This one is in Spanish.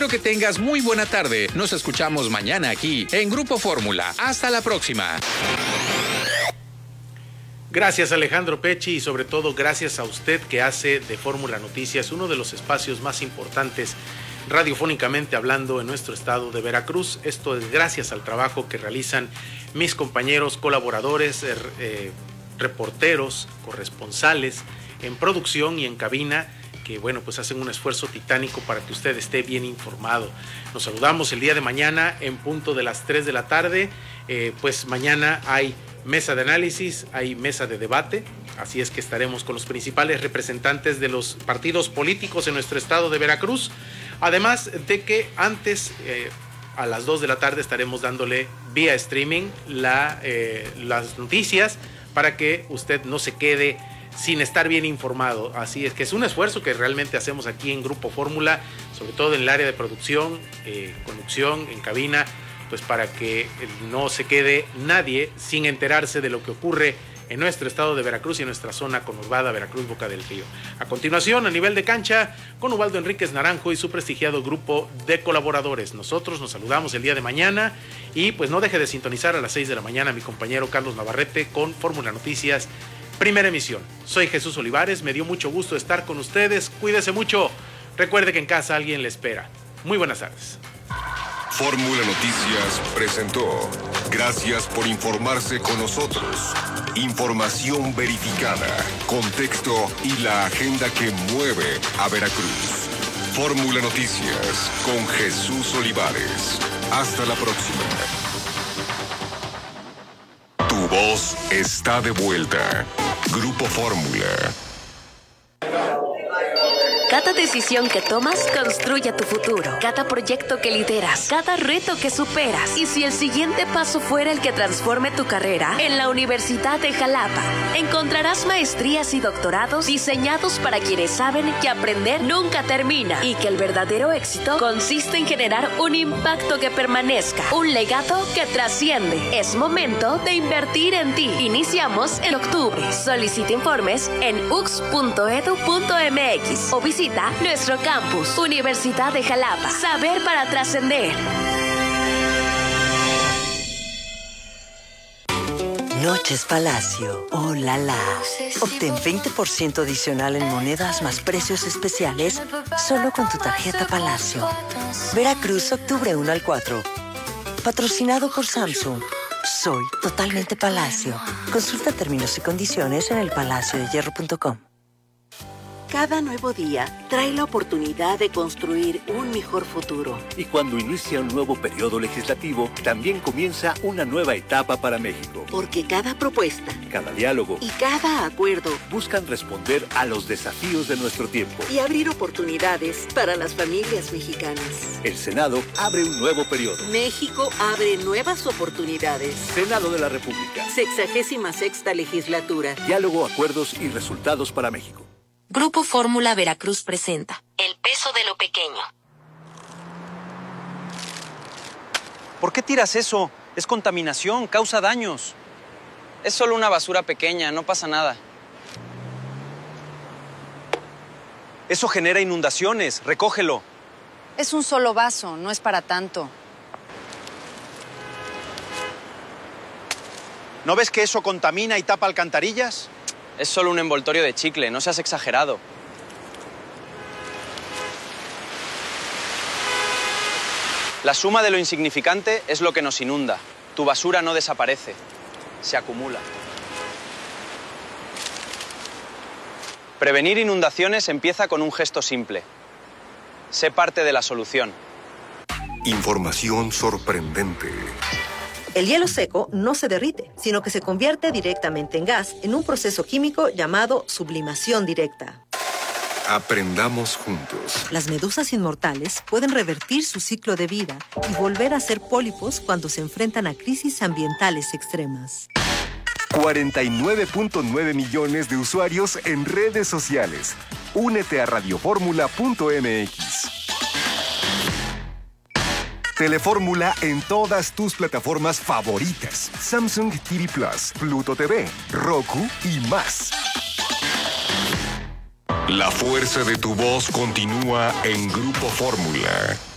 Espero que tengas muy buena tarde. Nos escuchamos mañana aquí en Grupo Fórmula. Hasta la próxima. Gracias, Alejandro Pecci, y sobre todo gracias a usted que hace de Fórmula Noticias uno de los espacios más importantes radiofónicamente hablando en nuestro estado de Veracruz. Esto es gracias al trabajo que realizan mis compañeros, colaboradores, reporteros, corresponsales en producción y en cabina, que bueno, pues hacen un esfuerzo titánico para que usted esté bien informado. Nos saludamos el día de mañana en punto de las 3 de la tarde. Pues mañana hay mesa de análisis, hay mesa de debate, así es que estaremos con los principales representantes de los partidos políticos en nuestro estado de Veracruz, además de que antes, a las 2 de la tarde, estaremos dándole vía streaming las noticias para que usted no se quede sin estar bien informado. Así es que es un esfuerzo que realmente hacemos aquí en Grupo Fórmula, sobre todo en el área de producción, conducción, en cabina, pues para que no se quede nadie sin enterarse de lo que ocurre en nuestro estado de Veracruz y en nuestra zona conurbada Veracruz Boca del Río. A continuación, a nivel de cancha, con Ubaldo Enríquez Naranjo y su prestigiado grupo de colaboradores. Nosotros nos saludamos el día de mañana y pues no deje de sintonizar a las 6 de la mañana mi compañero Carlos Navarrete con Fórmula Noticias, primera emisión. Soy Jesús Olivares, me dio mucho gusto estar con ustedes, cuídese mucho, recuerde que en casa alguien le espera. Muy buenas tardes. Fórmula Noticias presentó. Gracias por informarse con nosotros. Información verificada, contexto y la agenda que mueve a Veracruz. Fórmula Noticias con Jesús Olivares. Hasta la próxima. Tu voz está de vuelta. Grupo Fórmula. Cada decisión que tomas construye tu futuro. Cada proyecto que lideras, cada reto que superas. Y si el siguiente paso fuera el que transforme tu carrera, en la Universidad de Jalapa encontrarás maestrías y doctorados diseñados para quienes saben que aprender nunca termina y que el verdadero éxito consiste en generar un impacto que permanezca, un legado que trasciende. Es momento de invertir en ti. Iniciamos en octubre. Solicita informes en ux.edu.mx o visita nuestro campus, Universidad de Jalapa. Saber para trascender. Noches Palacio. ¡Oh, la, la! Obtén 20% adicional en monedas más precios especiales solo con tu tarjeta Palacio. Veracruz, octubre 1 al 4. Patrocinado por Samsung. Soy totalmente Palacio. Consulta términos y condiciones en elpalaciodehierro.com. Cada nuevo día trae la oportunidad de construir un mejor futuro. Y cuando inicia un nuevo periodo legislativo, también comienza una nueva etapa para México. Porque cada propuesta, cada diálogo y cada acuerdo buscan responder a los desafíos de nuestro tiempo y abrir oportunidades para las familias mexicanas. El Senado abre un nuevo periodo. México abre nuevas oportunidades. Senado de la República. 66ª legislatura. Diálogo, acuerdos y resultados para México. Grupo Fórmula Veracruz presenta El peso de lo pequeño. ¿Por qué tiras eso? Es contaminación, causa daños. Es solo una basura pequeña, no pasa nada. Eso genera inundaciones, recógelo. Es un solo vaso, no es para tanto. ¿No ves que eso contamina y tapa alcantarillas? Es solo un envoltorio de chicle, no seas exagerado. La suma de lo insignificante es lo que nos inunda. Tu basura no desaparece, se acumula. Prevenir inundaciones empieza con un gesto simple. Sé parte de la solución. Información sorprendente. El hielo seco no se derrite, sino que se convierte directamente en gas en un proceso químico llamado sublimación directa. Aprendamos juntos. Las medusas inmortales pueden revertir su ciclo de vida y volver a ser pólipos cuando se enfrentan a crisis ambientales extremas. 49.9 millones de usuarios en redes sociales. Únete a radioformula.mx. Telefórmula en todas tus plataformas favoritas. Samsung TV Plus, Pluto TV, Roku y más. La fuerza de tu voz continúa en Grupo Fórmula.